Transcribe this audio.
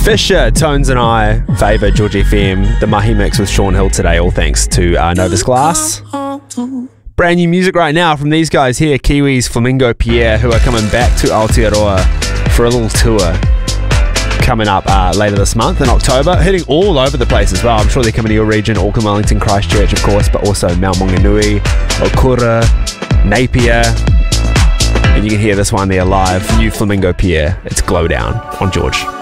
Fisher, Tones and I favour George FM, the Mahi Mix with Sean Hill today, all thanks to Novus Glass. Brand new music right now from these guys here, Kiwis, Flamingo Pierre, who are coming back to Aotearoa for a little tour coming up later this month in October, hitting all over the place as well. I'm sure they're coming to your region, Auckland, Wellington, Christchurch, of course, but also Mount Maunganui, Okura, Napier, and you can hear this one there live, new Flamingo Pierre. It's Glow Down on George.